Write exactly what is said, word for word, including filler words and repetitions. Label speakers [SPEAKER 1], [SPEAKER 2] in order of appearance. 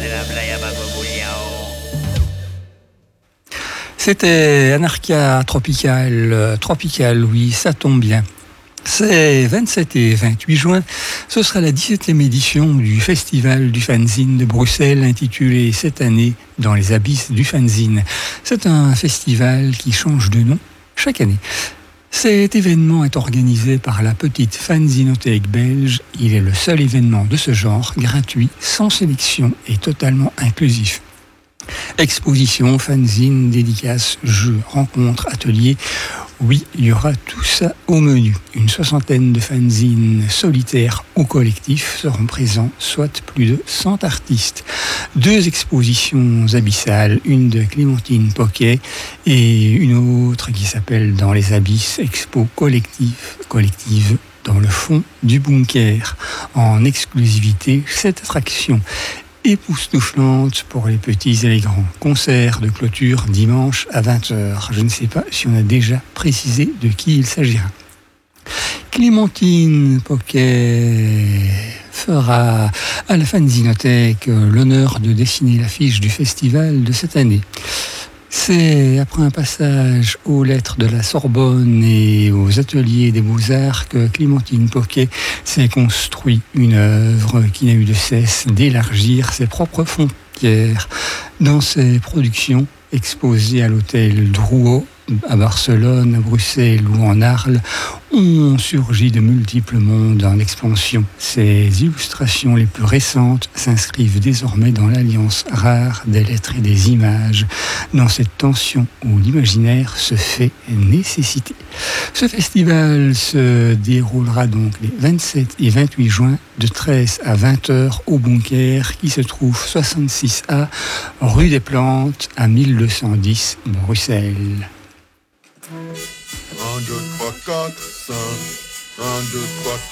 [SPEAKER 1] C'était Anarcha Tropical, Tropical, oui, ça tombe bien. C'est vingt-sept et vingt-huit juin, ce sera la dix-septième édition du Festival du Fanzine de Bruxelles, intitulé cette année « Dans les abysses du fanzine ». C'est un festival qui change de nom chaque année. Cet événement est organisé par la petite Fanzinothèque belge. Il est le seul événement de ce genre, gratuit, sans sélection et totalement inclusif. Exposition, fanzine, dédicaces, jeux, rencontres, ateliers. Oui, il y aura tout ça au menu. Une soixantaine de fanzines solitaires ou collectifs seront présents, soit plus de cent artistes. Deux expositions abyssales, une de Clémentine Poquet et une autre qui s'appelle Dans les abysses, expo collective, collective dans le fond du bunker. En exclusivité, cette attraction époustouflante pour les petits et les grands. Concert de clôture dimanche à vingt heures. Je ne sais pas si on a déjà précisé de qui il s'agira. Clémentine Poquet fera à la Fanzinothèque l'honneur de dessiner l'affiche du festival de cette année. C'est après un passage aux lettres de la Sorbonne et aux ateliers des Beaux-Arts que Clémentine Poquet s'est construit une œuvre qui n'a eu de cesse d'élargir ses propres frontières. Dans ses productions exposées à l'hôtel Drouot, à Barcelone, à Bruxelles ou en Arles, ont surgi de multiples mondes en expansion. Ces illustrations les plus récentes s'inscrivent désormais dans l'alliance rare des lettres et des images, dans cette tension où l'imaginaire se fait nécessité. Ce festival se déroulera donc les vingt-sept et vingt-huit juin de treize à vingt heures au bunker qui se trouve soixante-six A rue des Plantes à mille deux cent dix Bruxelles.
[SPEAKER 2] Un, deux, trois, quatre, cinq. Un, deux, trois,